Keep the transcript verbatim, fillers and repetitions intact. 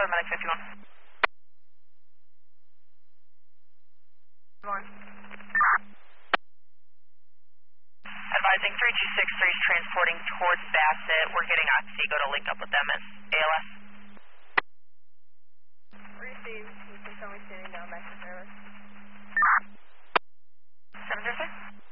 Florida Medic fifty-one. One. Advising three two six three is transporting towards Bassett. We're getting Otsego to link up with them as A L S. Received. You can tell me standing down back to service. seven zero six.